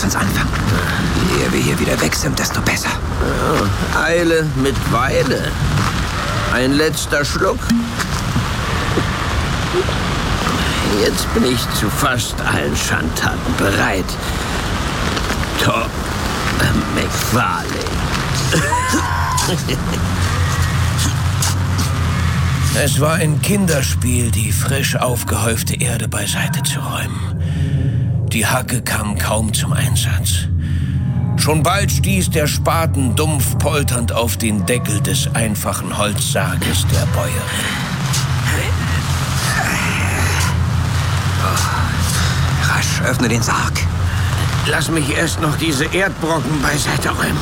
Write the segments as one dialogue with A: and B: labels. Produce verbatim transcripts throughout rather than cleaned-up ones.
A: Lass uns anfangen. Je eher wir hier wieder weg sind, desto besser.
B: Ja, Eile mit Weile. Ein letzter Schluck. Jetzt bin ich zu fast allen Schandtaten bereit. Tom McFarlane.
C: Es war ein Kinderspiel, die frisch aufgehäufte Erde beiseite zu räumen. Die Hacke kam kaum zum Einsatz. Schon bald stieß der Spaten dumpf polternd auf den Deckel des einfachen Holzsarges der Bäuerin.
A: Oh, rasch, öffne den Sarg.
B: Lass mich erst noch diese Erdbrocken beiseite räumen.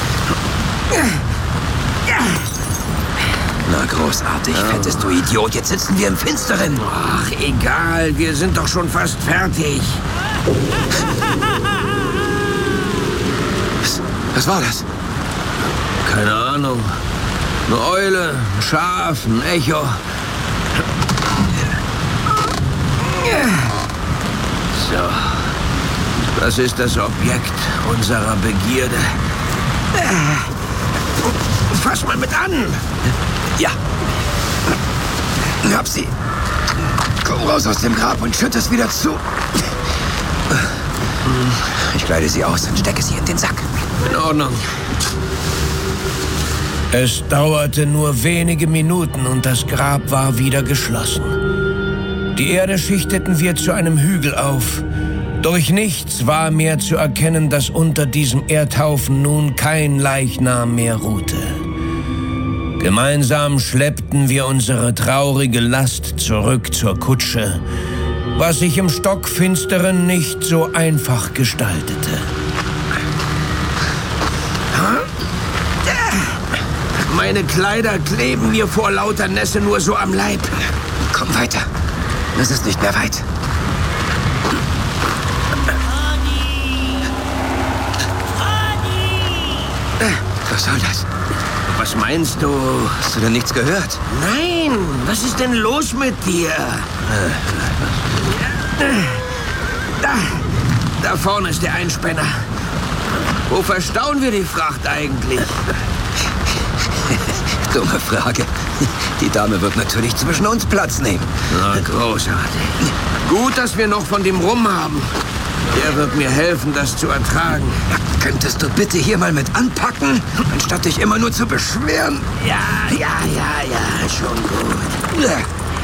A: Na, großartig, oh. Fettes, du Idiot. Jetzt sitzen wir im Finsteren.
B: Ach, egal. Wir sind doch schon fast fertig.
A: Was, was war das?
B: Keine Ahnung. Eine Eule, ein Schaf, ein Echo. So. Das ist das Objekt unserer Begierde. Fass mal mit an.
A: Ja. Hab sie. Komm raus aus dem Grab und schütt es wieder zu. Ich kleide sie aus und stecke sie in den Sack.
B: In Ordnung.
C: Es dauerte nur wenige Minuten und das Grab war wieder geschlossen. Die Erde schichteten wir zu einem Hügel auf. Durch nichts war mehr zu erkennen, dass unter diesem Erdhaufen nun kein Leichnam mehr ruhte. Gemeinsam schleppten wir unsere traurige Last zurück zur Kutsche, was sich im Stockfinsteren nicht so einfach gestaltete.
B: Meine Kleider kleben mir vor lauter Nässe nur so am Leib.
A: Komm weiter. Es ist nicht mehr weit. Was soll das?
B: Was meinst du?
A: Hast du denn nichts gehört?
B: Nein, was ist denn los mit dir? Da, da vorne ist der Einspänner. Wo verstauen wir die Fracht eigentlich?
A: Dumme Frage. Die Dame wird natürlich zwischen uns Platz nehmen.
B: Na, großartig. Gut, dass wir noch von dem Rum haben. Der wird mir helfen, das zu ertragen.
A: Ja, könntest du bitte hier mal mit anpacken, anstatt dich immer nur zu beschweren?
B: Ja, ja, ja, ja, schon gut.
A: Ja.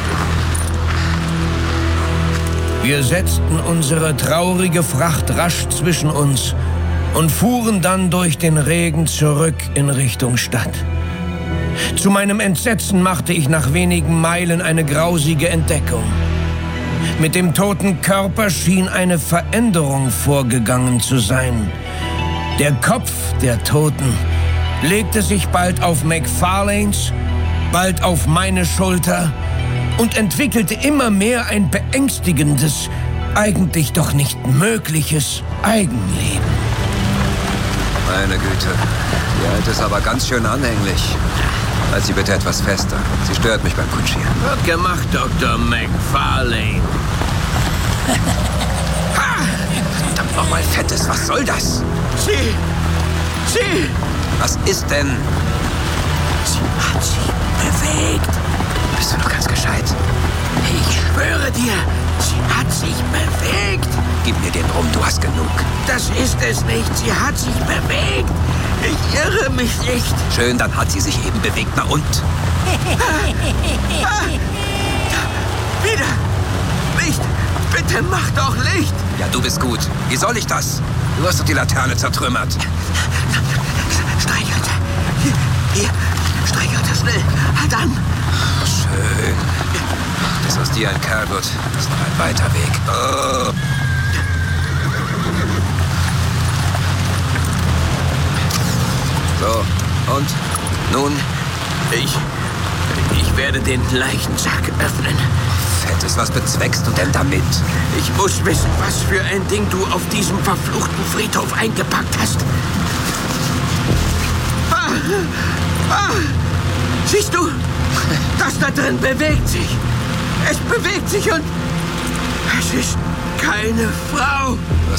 C: Wir setzten unsere traurige Fracht rasch zwischen uns und fuhren dann durch den Regen zurück in Richtung Stadt. Zu meinem Entsetzen machte ich nach wenigen Meilen eine grausige Entdeckung. Mit dem toten Körper schien eine Veränderung vorgegangen zu sein. Der Kopf der Toten legte sich bald auf McFarlanes, bald auf meine Schulter und entwickelte immer mehr ein beängstigendes, eigentlich doch nicht mögliches Eigenleben.
A: Meine Güte, die Alte ist aber ganz schön anhänglich. Halt sie bitte etwas fester. Sie stört mich beim Kutschieren.
B: Wird gemacht, Doktor McFarlane.
A: Ha! Verdammt nochmal, Fettes, was soll das?
B: Sie! Sie!
A: Was ist denn?
B: Sie hat sich bewegt.
A: Bist du noch ganz gescheit?
B: Ich schwöre dir, sie hat sich bewegt.
A: Gib mir den Rum, du hast genug.
B: Das ist es nicht. Sie hat sich bewegt. Ich irre mich nicht.
A: Schön, dann hat sie sich eben bewegt. Na und?
B: Ah, wieder! Licht! Bitte mach doch Licht!
A: Ja, du bist gut. Wie soll ich das? Du hast doch die Laterne zertrümmert.
B: Streichelte. Hier, hier. Streichelte, schnell. Halt an.
A: Schön. Bis aus dir ein Kerl wird, ist noch ein weiter Weg. Oh. So, und? Nun?
B: Ich... Ich werde den Leichensack öffnen.
A: Fettes, was bezweckst du denn damit?
B: Ich muss wissen, was für ein Ding du auf diesem verfluchten Friedhof eingepackt hast. Ah, ah, siehst du? Das da drin bewegt sich. Es bewegt sich und... Es ist keine Frau.